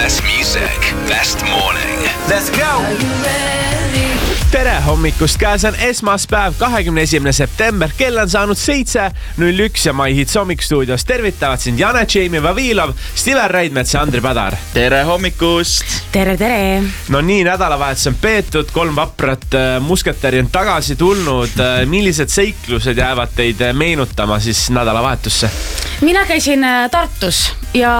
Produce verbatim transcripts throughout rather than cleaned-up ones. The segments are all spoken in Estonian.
Best music, best morning. Let's go! Tere hommikust, käes on esmaspäev, kahekümne esimene september, kell on saanud seitse null üks ja My Hits hommikustuudios tervitavad sind Jane, Jamie Vavilov, Stiver Raidmets ja Andri Padar. Tere hommikust! Tere, tere! No nii, nädalavahetus on peetud, kolm vaprat äh, musketäri on tagasi tulnud. Äh, millised seiklused jäävad teid meenutama siis nädalavahetusse? Mina käisin Tartus ja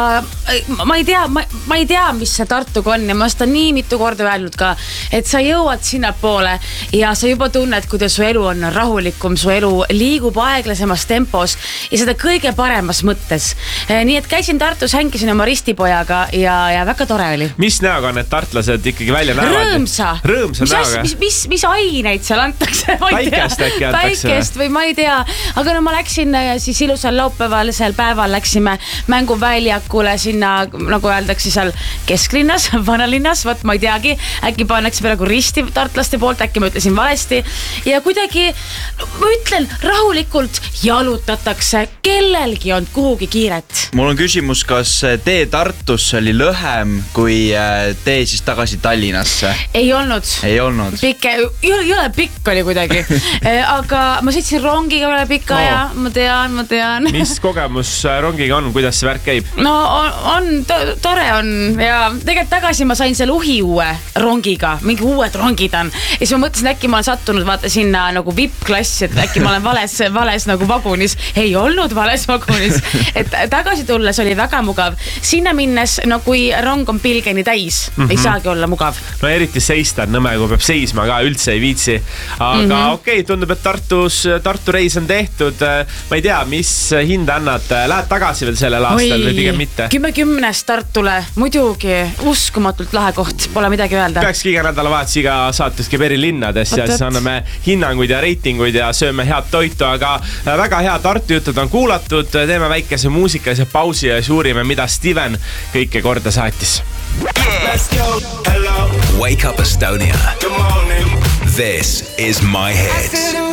ma ei tea, ma, ma ei tea, mis see Tartuga on ja ma seda nii mitu korda öelnud ka, et sa jõuad sinna poole ja sa juba tunned, kuidas su elu on rahulikum, su elu liigub aeglasemas tempos ja seda kõige paremas mõttes. Nii et käisin Tartus, hängisin oma ristipojaga ja, ja väga tore oli. Mis näoga need tartlased ikkagi välja näevad? Rõõmsa. Rõõmsa mis, näoga. Mis, mis, mis aineid seal antakse? Päikest äkki antakse. Päikest või ma ei tea. Aga no ma läksin siis ilusal laupäevalisel päeval läksime mänguväljakule sinna, nagu öeldakse seal kesklinnas, vanalinnas, võt ma ei teagi, äkki pannakse praegu risti tartlaste poolt, äkki ma ütlesin valesti ja kuidagi, ma ütlen, rahulikult jalutatakse, kellelgi on kuhugi kiiret. Mul on küsimus, kas tee Tartusse oli lühem kui tee siis tagasi Tallinnasse? Ei olnud. Ei olnud. Pikke, ei ole pikk oli kuidagi, aga ma sõitsin rongiga üle pika no. ja ma tean, ma tean. Mis kogemus rongiga on, kuidas see värk käib? No on, on to- tore on ja tegelikult tagasi ma sain seal uhi uue rongiga, mingi uued rongid on ja siis ma mõtlesin, äkki ma olen sattunud vaata sinna nagu V I P-klassi, et äkki ma olen vales, vales nagu vagunis, ei olnud vales vagunis, et tagasi tulles oli väga mugav, sinna minnes, no kui rong on pilgeni täis, mm-hmm. ei saagi olla mugav. No eriti seista on nõme, kui peab seisma ka, üldse ei viitsi, aga mm-hmm. okei, okay, tundub, et Tartus, Tartu reis on tehtud, ma ei tea, mis hinda annad, lähed tagasi veel sellel aastal või pigem mitte? Kümme kümnest Tartule, muidugi, uskumatult lahe koht, pole midagi öelda. Peakski iga nädalavahetus iga saates käib eri linnades ja siis anname hinnanguid ja reitinguid ja sööme head toitu, aga väga hea Tartu jutud on kuulatud, teeme väikese muusikalise pausi ja siis uurime, mida Steven kõike korda saatis. Let's go. Hello. Wake up Estonia. Good morning. This is My Hits.